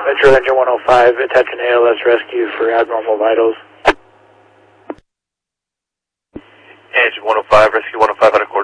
Metro Engine 105, attention ALS rescue for abnormal vitals. Engine 105, rescue 105 out of course.